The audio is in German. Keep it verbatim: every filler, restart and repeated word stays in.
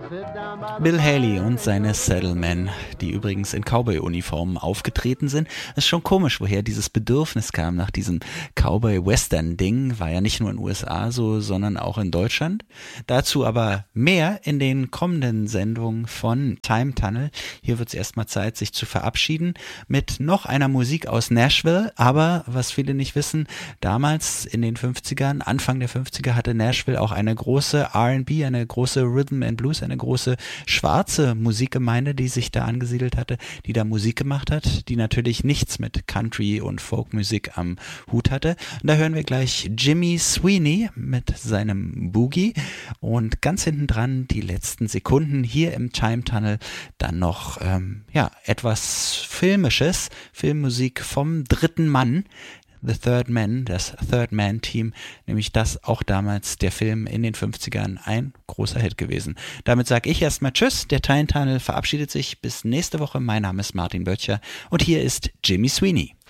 Bill Haley und seine Saddlemen, die übrigens in Cowboy-Uniformen aufgetreten sind. Es ist schon komisch, woher dieses Bedürfnis kam nach diesem Cowboy-Western-Ding. War ja nicht nur in den U S A so, sondern auch in Deutschland. Dazu aber mehr in den kommenden Sendungen von Time Tunnel. Hier wird es erstmal Zeit, sich zu verabschieden mit noch einer Musik aus Nashville. Aber, was viele nicht wissen, damals in den fünfzigern, Anfang der fünfziger hatte Nashville auch eine große R and B, eine große Rhythm and Blues, eine große schwarze Musikgemeinde, die sich da angesiedelt hatte, die da Musik gemacht hat, die natürlich nichts mit Country und Folkmusik am Hut hatte. Und da hören wir gleich Jimmy Sweeney mit seinem Boogie und ganz hinten dran die letzten Sekunden hier im Time Tunnel dann noch ähm, ja etwas Filmisches, Filmmusik vom dritten Mann, The Third Man, das Third Man Team, nämlich das auch damals der Film in den fünfzigern ein großer Hit gewesen. Damit sage ich erstmal Tschüss, der Time Tunnel verabschiedet sich bis nächste Woche. Mein Name ist Martin Böttcher und hier ist Jimmy Sweeney.